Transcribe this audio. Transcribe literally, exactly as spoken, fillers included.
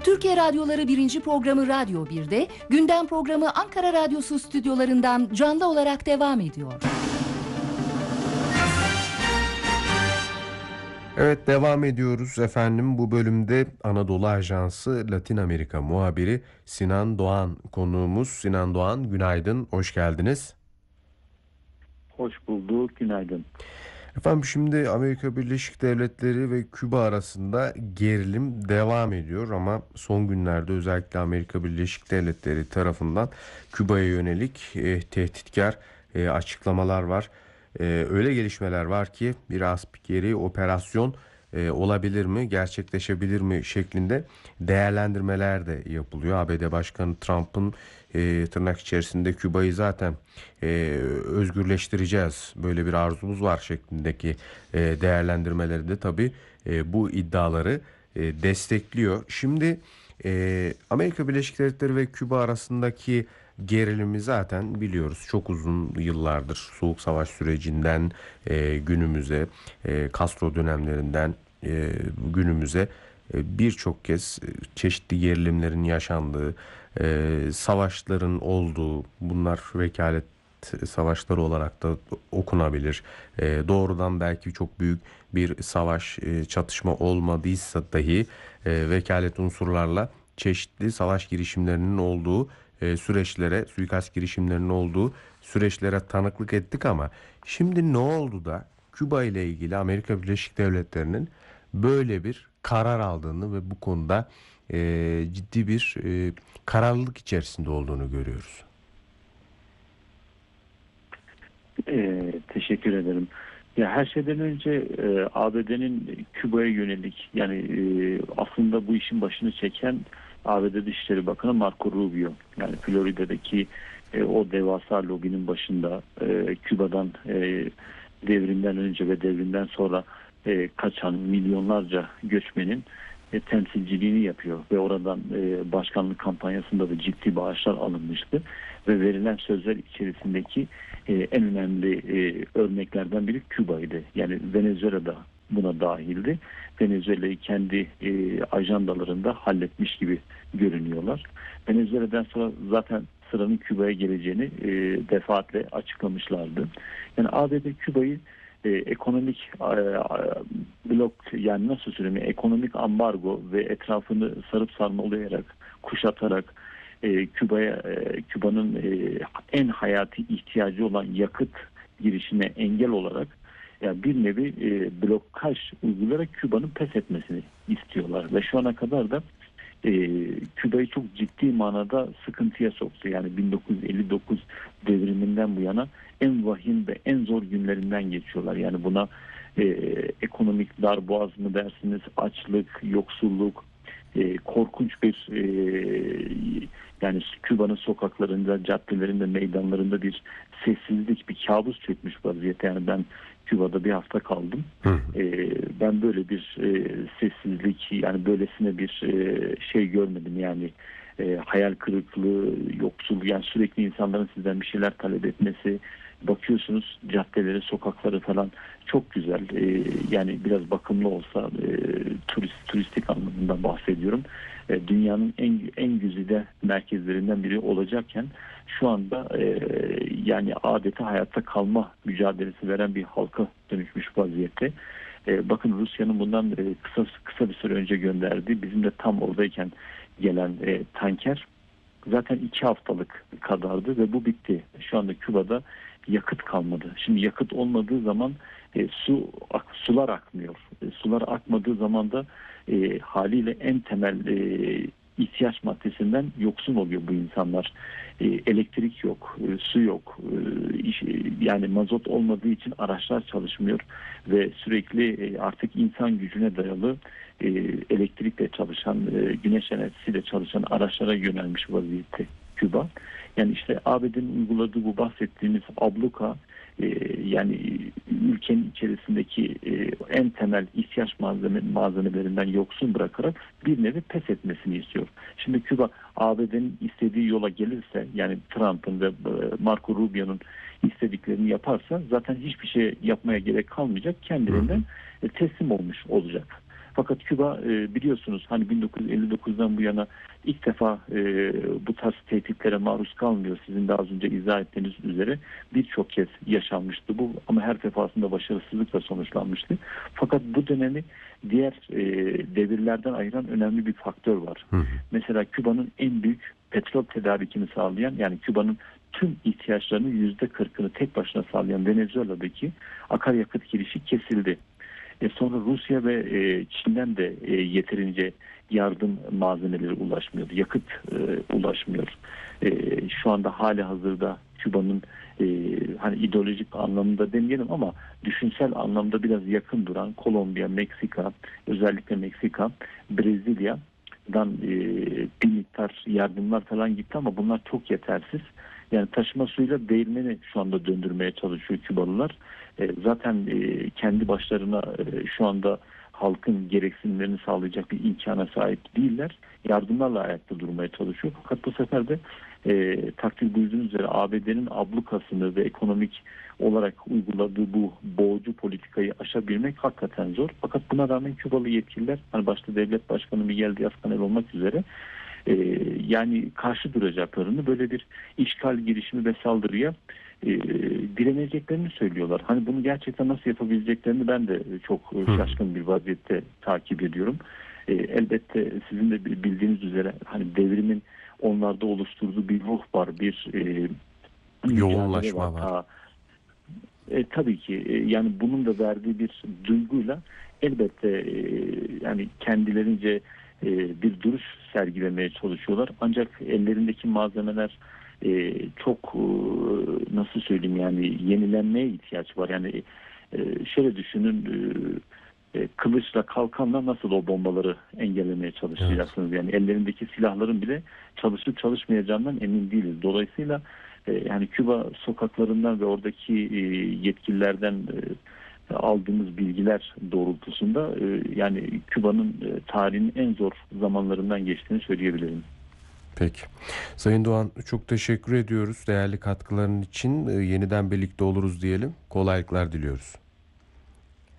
Türkiye Radyoları birinci programı Radyo bir'de, gündem programı Ankara Radyosu stüdyolarından canlı olarak devam ediyor. Evet, devam ediyoruz efendim. Bu bölümde Anadolu Ajansı Latin Amerika muhabiri Sinan Doğan konuğumuz. Sinan Doğan, günaydın, hoş geldiniz. Hoş bulduk, günaydın. Efendim, şimdi Amerika Birleşik Devletleri ve Küba arasında gerilim devam ediyor ama son günlerde özellikle Amerika Birleşik Devletleri tarafından Küba'ya yönelik e, tehditkar e, açıklamalar var. E, öyle gelişmeler var ki bir askeri operasyon e, olabilir mi, gerçekleşebilir mi şeklinde değerlendirmeler de yapılıyor. A B D Başkanı Trump'ın e, tırnak içerisinde Küba'yı zaten e, özgürleştireceğiz, böyle bir arzumuz var şeklindeki e, değerlendirmeleri de tabii e, bu iddiaları e, destekliyor. Şimdi e, Amerika Birleşik Devletleri ve Küba arasındaki gerilimi zaten biliyoruz. Çok uzun yıllardır Soğuk Savaş sürecinden e, günümüze, e, Castro dönemlerinden e, günümüze e, birçok kez e, çeşitli gerilimlerin yaşandığı, e, savaşların olduğu, bunlar vekalet savaşları olarak da okunabilir. E, doğrudan belki çok büyük bir savaş, e, çatışma olmadıysa dahi e, vekalet unsurlarla çeşitli savaş girişimlerinin olduğu e, süreçlere, suikast girişimlerinin olduğu süreçlere tanıklık ettik ama şimdi ne oldu da Küba ile ilgili Amerika Birleşik Devletleri'nin böyle bir karar aldığını ve bu konuda e, ciddi bir e, kararlılık içerisinde olduğunu görüyoruz. Ee, teşekkür ederim. Ya her şeyden önce e, A B D'nin Küba'ya yönelik, yani e, aslında bu işin başını çeken A B D Dışişleri Bakanı Marco Rubio. Yani Florida'daki e, o devasa lobinin başında e, Küba'dan e, devrimden önce ve devrimden sonra e, kaçan milyonlarca göçmenin e, temsilciliğini yapıyor ve oradan e, başkanlık kampanyasında da ciddi bağışlar alınmıştı ve verilen sözler içerisindeki e, en önemli e, örneklerden biri Küba'ydı. Yani Venezuela da buna dahildi. Venezuela'yı kendi e, ajandalarında halletmiş gibi görünüyorlar. Venezuela'dan sonra zaten sıranın Küba'ya geleceğini e, defaatle açıklamışlardı. Yani A B D Küba'yı e, ekonomik e, blok, yani nasıl söyleyeyim, ekonomik ambargo ve etrafını sarıp sarmalayarak, kuşatarak e, Küba'ya e, Küba'nın e, en hayati ihtiyacı olan yakıt girişine engel olarak, yani bir nevi e, blokaj uygulayarak Küba'nın pes etmesini istiyorlar ve şu ana kadar da e, Küba'yı çok ciddi manada sıkıntıya soktu. Yani bin dokuz yüz elli dokuz devriminden bu yana en vahim ve en zor günlerinden geçiyorlar. Yani buna e, ekonomik darboğaz mı dersiniz, açlık, yoksulluk, e, korkunç bir e, yani Küba'nın sokaklarında, caddelerinde, meydanlarında bir sessizlik, bir kabus çökmüş vaziyette. Yani ben Küba'da bir hafta kaldım. Hı. E, ben böyle bir e, sessizlik, yani böylesine bir e, şey görmedim. Yani e, hayal kırıklığı, yoksul, yani sürekli insanların sizden bir şeyler talep etmesi. Bakıyorsunuz caddeleri, sokakları falan çok güzel. E, yani biraz bakımlı olsa, e, turist, turistik anlamında bahsediyorum. E, dünyanın en en güzide merkezlerinden biri olacakken şu anda e, yani adeta hayatta kalma mücadelesi veren bir halka dönüşmüş vaziyette. E, bakın Rusya'nın bundan e, kısa kısa bir süre önce gönderdiği, bizim de tam oradayken gelen e, tanker zaten iki haftalık kadardı ve bu bitti. Şu anda Küba'da yakıt kalmadı. Şimdi yakıt olmadığı zaman e, su ak, sular akmıyor. E, sular akmadığı zaman da e, haliyle en temel e, ihtiyaç maddesinden yoksun oluyor bu insanlar. E, elektrik yok, e, su yok. E, iş, yani mazot olmadığı için araçlar çalışmıyor ve sürekli e, artık insan gücüne dayalı e, elektrikle çalışan, e, güneş enerjisiyle çalışan araçlara yönelmiş vaziyette Küba. Yani işte A B D'nin uyguladığı bu bahsettiğimiz abluka, e, yani ülkenin içerisindeki e, en temel ihtiyaç malzeme, malzemelerinden yoksun bırakarak bir nevi pes etmesini istiyor. Şimdi Küba A B D'nin istediği yola gelirse, yani Trump'ın ve Marco Rubio'nun istediklerini yaparsa zaten hiçbir şey yapmaya gerek kalmayacak, kendilerinden teslim olmuş olacak. Fakat Küba e, biliyorsunuz hani bin dokuz yüz elli dokuzdan bu yana ilk defa e, bu tarz tehditlere maruz kalmıyor. Sizin de az önce izah ettiğiniz üzere birçok kez yaşanmıştı bu ama her defasında başarısızlıkla sonuçlanmıştı. Fakat bu dönemi diğer e, devirlerden ayıran önemli bir faktör var. Hı hı. Mesela Küba'nın en büyük petrol tedarikini sağlayan, yani Küba'nın tüm ihtiyaçlarının yüzde kırkını tek başına sağlayan Venezuela'daki akaryakıt girişi kesildi. E sonra Rusya ve e, Çin'den de e, yeterince yardım malzemeleri ulaşmıyordu. Yakıt e, ulaşmıyor. E, şu anda hali hazırda Küba'nın e, hani ideolojik anlamda demeyelim ama düşünsel anlamda biraz yakın duran Kolombiya, Meksika, özellikle Meksika, Brezilya'dan e, bir miktar yardımlar falan gitti ama bunlar çok yetersiz. Yani taşıma suyuyla değirmeni şu anda döndürmeye çalışıyor Kübalılar. E, zaten e, kendi başlarına e, şu anda halkın gereksinimlerini sağlayacak bir imkana sahip değiller. Yardımlarla ayakta durmaya çalışıyor. Fakat bu sefer de e, takdir buyurduğunuz üzere A B D'nin ablukasını ve ekonomik olarak uyguladığı bu boğucu politikayı aşabilmek hakikaten zor. Fakat buna rağmen Kübalı yetkililer, hani başta devlet başkanı Miguel Díaz-Canel olmak üzere e, yani karşı duracaklarını, böyle bir işgal girişimi ve saldırıya e, direneceklerini söylüyorlar. Hani bunu gerçekten nasıl yapabileceklerini ben de çok şaşkın bir vaziyette takip ediyorum. E, elbette sizin de bildiğiniz üzere hani devrimin onlarda oluşturduğu bir ruh var, bir e, yoğunlaşma var. var. E, tabii ki e, yani bunun da verdiği bir duyguyla elbette e, yani kendilerince e, bir duruş sergilemeye çalışıyorlar. Ancak ellerindeki malzemeler e, çok e, nasıl söyleyeyim, yani yenilenmeye ihtiyaç var. Yani e, şöyle düşünün, e, e, kılıçla kalkanla nasıl o bombaları engellemeye çalışacaksınız? Evet. Yani ellerindeki silahların bile çalışıp çalışmayacağından emin değiliz. Dolayısıyla yani Küba sokaklarından ve oradaki yetkililerden aldığımız bilgiler doğrultusunda yani Küba'nın tarihinin en zor zamanlarından geçtiğini söyleyebilirim. Peki. Sayın Doğan, çok teşekkür ediyoruz değerli katkıların için. Yeniden birlikte oluruz diyelim. Kolaylıklar diliyoruz.